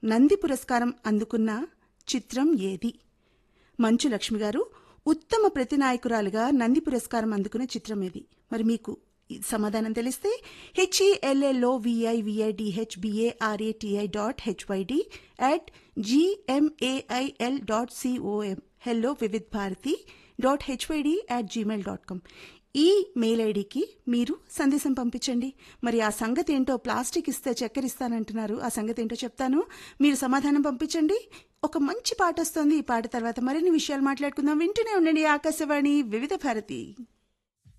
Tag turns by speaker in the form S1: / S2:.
S1: నంది పురస్కారం అందుకున్న చిత్రం ఏది? మంచు లక్ష్మి గారు ఉత్తమ ప్రతినాయకురాలుగా నంది పురస్కారం అందుకున్న చిత్రం ఏది? మరి మీకు సమాధానం తెలిస్తే HELLOVIVIDHBARATI.gmail.com hellovividbharati.hyd@gmail.com ఈ మెయిల్ ఐడికి మీరు సందేశం పంపించండి. మరి ఆ సంగతి ఏంటో, ప్లాస్టిక్ ఇస్తే చక్కెర ఇస్తానంటున్నారు, ఆ సంగతి ఏంటో చెప్తాను. మీరు సమాధానం పంపించండి. ఒక మంచి పాట వస్తుంది. ఈ పాట తర్వాత మరిన్ని విషయాలు మాట్లాడుకుందాం. వింటూనే ఉండండి ఆకాశవాణి వివిధ భారతి.